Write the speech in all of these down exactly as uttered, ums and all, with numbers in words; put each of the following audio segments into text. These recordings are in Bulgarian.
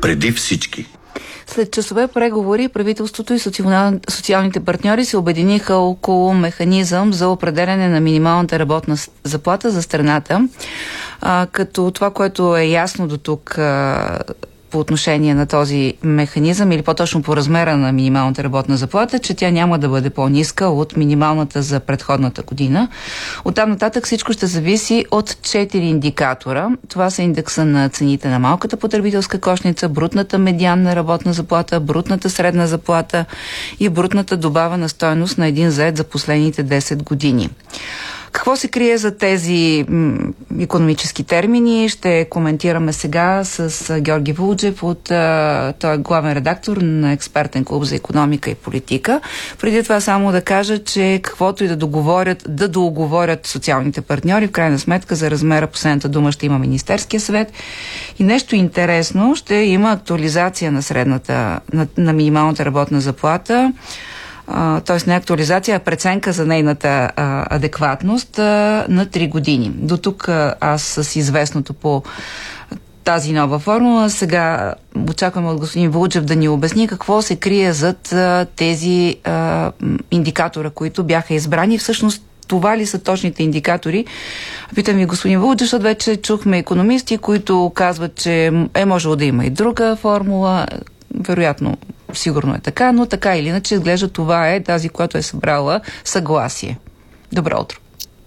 преди всички. След часове преговори, правителството и социалните партньори се обединиха около механизъм за определяне на минималната работна заплата за страната. А, като това, което е ясно до тук а, по отношение на този механизъм, или по-точно по размера на минималната работна заплата, че тя няма да бъде по-ниска от минималната за предходната година. Оттам нататък всичко ще зависи от четири индикатора. Това са индекса на цените на малката потребителска кошница, брутната медианна работна заплата, брутната средна заплата и брутната добавена стойност на един зает за последните десет години. Какво се крие за тези м, икономически термини? Ще коментираме сега с а, Георги Вулджев, от, а, той е главен редактор на експертен клуб за икономика и политика. Преди това само да кажа, че каквото и да договорят, да договорят социалните партньори, в крайна сметка за размера последната дума ще има Министерския съвет. И нещо интересно, ще има актуализация на средната, на, на минималната работна заплата. т.е. не актуализация, а преценка за нейната а, адекватност а, на три години. До тук а, аз с известното по тази нова формула. Сега очакваме от господин Вулджев да ни обясни какво се крие зад а, тези а, индикатора, които бяха избрани. Всъщност това ли са точните индикатори? Питам ви, господин Вулджев, защото вече чухме икономисти, които казват, че е можело да има и друга формула. Вероятно, сигурно е така, но така или иначе изглежда това е тази, която е събрала съгласие. Добро утро.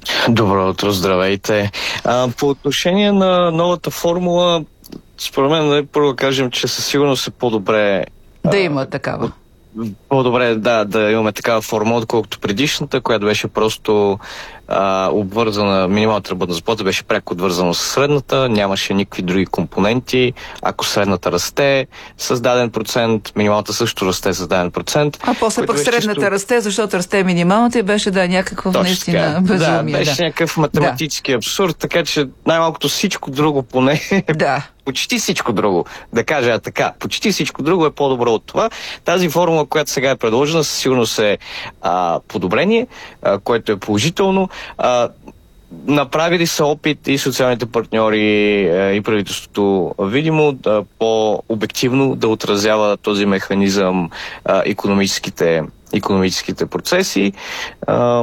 Добро утро, здравейте. А, по отношение на новата формула, според мен, първо да кажем, че със сигурност е по-добре да има такава. По-добре да, да имаме такава форма, отколкото предишната, която беше просто а, обвързана, минималната работна заплата беше пряко обвързана с средната, нямаше никакви други компоненти. Ако средната расте с даден процент, минималната също расте с даден процент. А после пък средната чисто... расте, защото расте минималната и беше да някаква наистина безумие. Да, беше да. някакъв математически да. абсурд, така че най-малкото всичко друго поне... Да. Почти всичко друго, да кажа така, почти всичко друго е по-добро от това. Тази формула, която сега е предложена, със сигурност е а, подобрение, а, което е положително. А, направили са опит и социалните партньори а, и правителството видимо да, по-обективно да отразява този механизъм а, икономическите, икономическите процеси. А,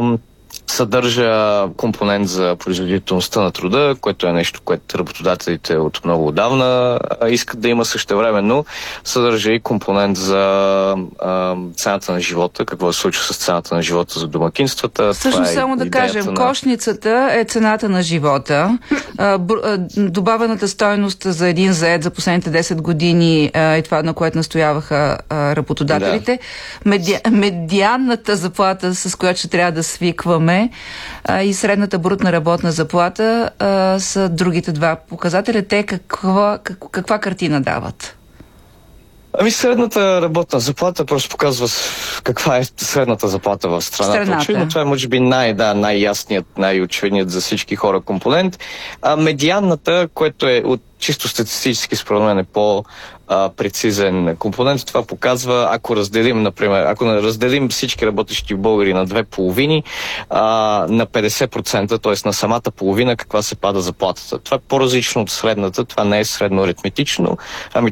съдържа компонент за производителността на труда, което е нещо, което работодателите от много отдавна искат да има същевременно. Съдържа и компонент за а, цената на живота, какво се случва с цената на живота за домакинствата. Всъщност, е само да кажем, на... кошницата е цената на живота. А, б, а, добавената стойност за един зает за последните десет години е това, на което настояваха а, работодателите. Да. Меди... Медианната заплата, с която ще трябва да свикваме, а, и средната брутна работна заплата а, са другите два показателя. Те каква, как, каква картина дават? Ами средната работна заплата просто показва каква е средната заплата в страната. страната. Очевидно, това е може би най, да, най-ясният, най-очевидният за всички хора компонент. А медианната, което е от чисто статистически според мен е по а, прецизен компонент. Това показва, ако разделим, например, ако разделим всички работещи българи на две половини, а, на петдесет процента, т.е. на самата половина, каква се пада заплатата. Това е по-различно от средната, това не е средно аритметично, ами